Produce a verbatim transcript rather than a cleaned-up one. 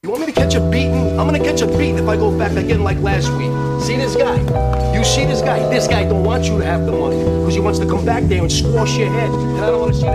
You want me to catch a beating? I'm gonna catch a beating if I go back again like last week. See this guy? You see this guy? This guy don't want you to have the money because he wants to come back there and squash your head. And I don't want to see that.